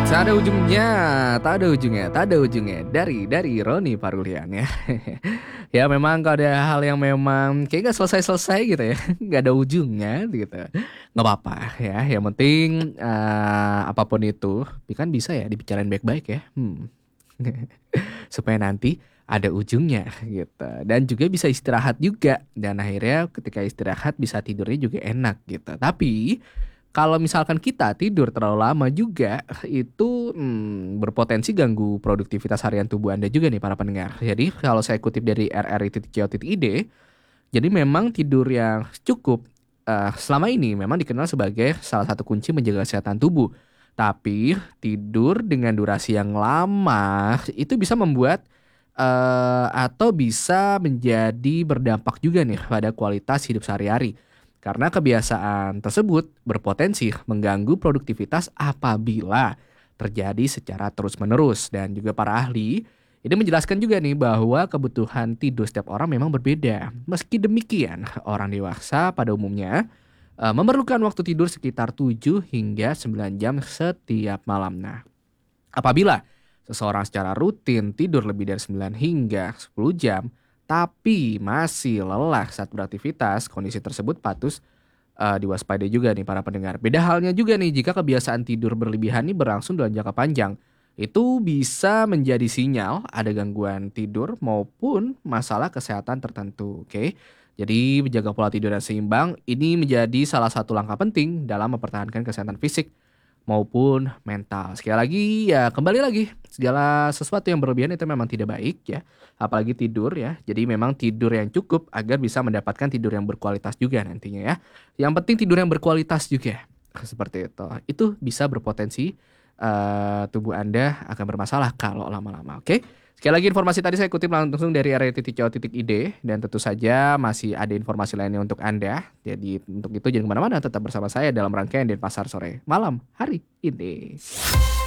Tak ada ujungnya, tak ada ujungnya dari Roni Parulian ya. Ya memang kalau ada hal yang memang kayak gak selesai-selesai gitu ya, nggak ada ujungnya gitu, nggak apa-apa ya. Yang penting apapun itu, kan bisa ya dibicarain baik-baik ya. Supaya nanti ada ujungnya gitu. Dan juga bisa istirahat juga. Dan akhirnya ketika istirahat bisa tidurnya juga enak gitu. Tapi kalau misalkan kita tidur terlalu lama juga itu berpotensi ganggu produktivitas harian tubuh Anda juga nih para pendengar. Jadi kalau saya kutip dari rri.co.id, jadi memang tidur yang cukup selama ini memang dikenal sebagai salah satu kunci menjaga kesehatan tubuh. Tapi tidur dengan durasi yang lama itu bisa membuat atau bisa menjadi berdampak juga nih pada kualitas hidup sehari-hari. Karena kebiasaan tersebut berpotensi mengganggu produktivitas apabila terjadi secara terus-menerus. Dan juga para ahli ini menjelaskan juga nih bahwa kebutuhan tidur setiap orang memang berbeda. Meski demikian, orang dewasa pada umumnya memerlukan waktu tidur sekitar 7 hingga 9 jam setiap malam. Nah, apabila seseorang secara rutin tidur lebih dari 9 hingga 10 jam, tapi masih lelah saat beraktivitas, kondisi tersebut patut diwaspadai juga nih para pendengar. Beda halnya juga nih jika kebiasaan tidur berlebihan ini berlangsung dalam jangka panjang. Itu bisa menjadi sinyal ada gangguan tidur maupun masalah kesehatan tertentu. Oke. Jadi menjaga pola tidur yang seimbang ini menjadi salah satu langkah penting dalam mempertahankan kesehatan fisik maupun mental. Sekali lagi ya kembali lagi, segala sesuatu yang berlebihan itu memang tidak baik ya, apalagi tidur ya. Jadi memang tidur yang cukup agar bisa mendapatkan tidur yang berkualitas juga nantinya ya. Yang penting tidur yang berkualitas juga, seperti itu. Itu bisa berpotensi tubuh Anda akan bermasalah kalau lama-lama, oke? Sekali lagi informasi tadi saya kutip langsung dari area.co.id dan tentu saja masih ada informasi lainnya untuk Anda. Jadi untuk itu jangan kemana-mana, tetap bersama saya dalam rangkaian Denpasar Sore Malam hari ini.